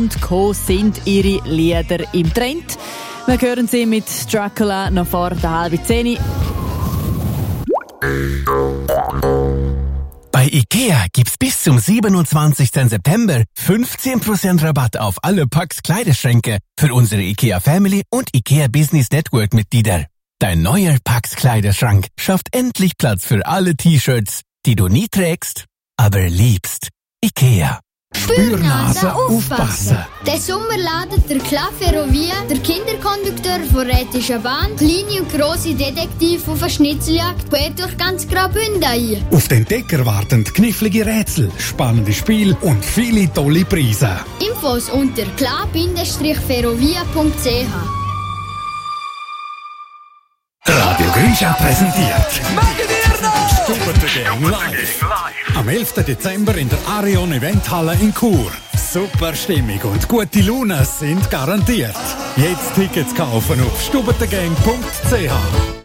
und Co. sind ihre Lieder im Trend. Wir hören sie mit Dracula noch vor der 9:30. Bei IKEA gibt's bis zum 27. September 15% Rabatt auf alle Pax Kleiderschränke für unsere IKEA Family und IKEA Business Network Mitglieder. Dein neuer Pax Kleiderschrank schafft endlich Platz für alle T-Shirts, die du nie trägst, aber liebst. IKEA. Spürnase aufpassen! Den Sommer ladet der Klaferovia, der Kinderkondukteur von Rätischer Bahn, kleine und grosse Detektiv auf eine Schnitzeljagd quer durch ganz Graubünden ein. Auf den Entdecker warten knifflige Rätsel, spannende Spiele und viele tolle Preise. Infos unter kla-ferrovia.ch. Radio Grisha präsentiert Stubbertgang live. Am 11. Dezember in der Arion Eventhalle in Chur. Super Stimmung und gute Laune sind garantiert. Jetzt Tickets kaufen auf stubbertgang.ch.